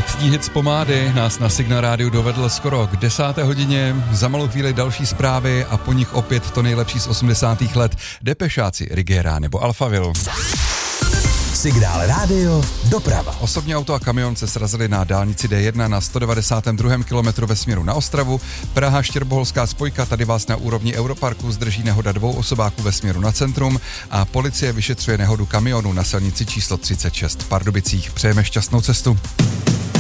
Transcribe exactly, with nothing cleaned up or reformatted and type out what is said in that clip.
Letní hit z pomády nás na Signál Rádiu dovedl skoro k desáté hodině, za malou chvíli další zprávy a po nich opět to nejlepší z osmdesátých let. Depešáci, Rigera nebo Alphaville. Signál Rádio doprava. Osobní auto a kamion se srazili na dálnici D jedna na sto devadesátém druhém kilometru ve směru na Ostravu. Praha Štěrboholská spojka, tady vás na úrovni Europarku zdrží nehoda dvou osobáků ve směru na centrum a policie vyšetřuje nehodu kamionu na silnici číslo třicet šest v Pardubicích. Přejeme šťastnou cestu.